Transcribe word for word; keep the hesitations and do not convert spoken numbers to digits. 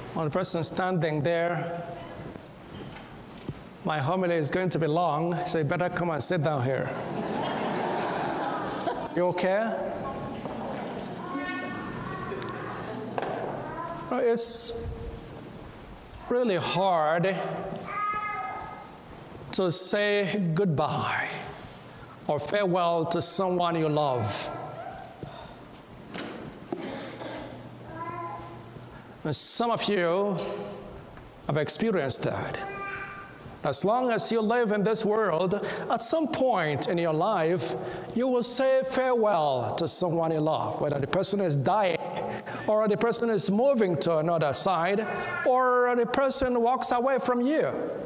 One person standing there, my homily is going to be long, so you better come and sit down here. You okay? It's really hard to say goodbye or farewell to someone you love. And some of you have experienced that. As long as you live in this world, at some point in your life, you will say farewell to someone you love, whether the person is dying, or the person is moving to another side, or the person walks away from you.